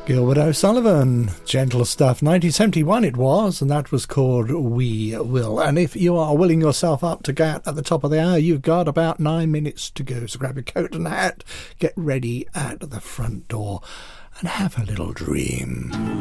Gilbert O'Sullivan, Gentle Stuff, 1971 it was, and that was called We Will. And if you are willing yourself up to get at the top of the hour, you've got about 9 minutes to go. So grab your coat and hat, get ready at the front door, and have a little dream.